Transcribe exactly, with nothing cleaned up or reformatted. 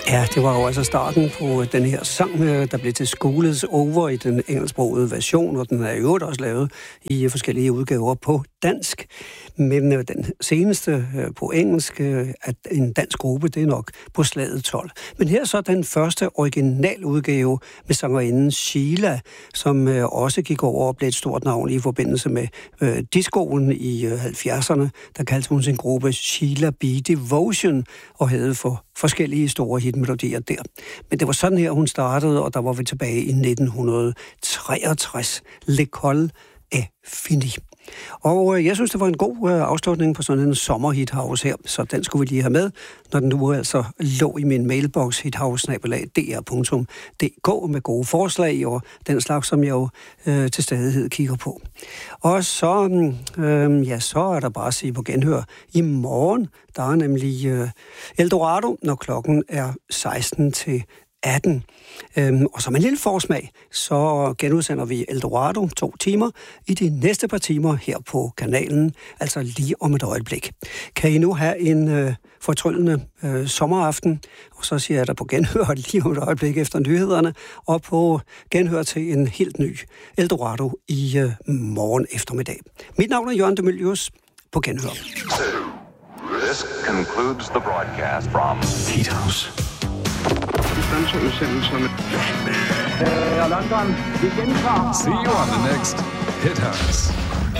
Ja, det var jo altså starten på den her sang, der blev til School is Over i den engelsksprogede version, og den er jo også lavet i forskellige udgaver på dansk. Men den seneste på engelsk, at en dansk gruppe, det er nok på slaget tolv. Men her er så den første original udgave med sangerinden Sheila, som også gik over og blev et stort navn i forbindelse med øh, discoen i halvfjerdserne. Der kaldte hun sin gruppe Sheila B. Devotion og havde for forskellige store hitmelodier der. Men det var sådan her, hun startede, og der var vi tilbage i nitten treogtres. L'école est finie. Og jeg synes, det var en god afslutning på sådan en sommerhithouse her, så den skulle vi lige have med, når den nu altså lå i min mailbox hithouse snabel-a d r punktum d k med gode forslag og den slags, som jeg jo øh, til stadighed kigger på. Og så, øh, ja, så er der bare at sige på genhør. I morgen, der er nemlig øh, Eldorado, når klokken er seksten til atten. Øhm, og som en lille forsmag, så genudsender vi Eldorado to timer i de næste par timer her på kanalen, altså lige om et øjeblik. Kan I nu have en øh, fortryllende øh, sommeraften, og så siger jeg der på genhør lige om et øjeblik efter nyhederne, og på genhør til en helt ny Eldorado i øh, morgen eftermiddag. Mit navn er Jørgen de Mylius. På genhør. This concludes the broadcast from Hithouse. Udsendelserne. Øh, London, vi gentager. See you on the next Hithouse.